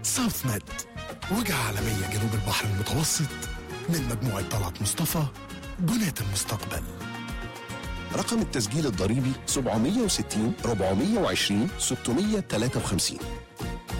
ساوث ميد، وجهة عالمية جنوب البحر المتوسط، من مجموعة طلعت مصطفى، بناة المستقبل. رقم التسجيل الضريبي 760 420 653.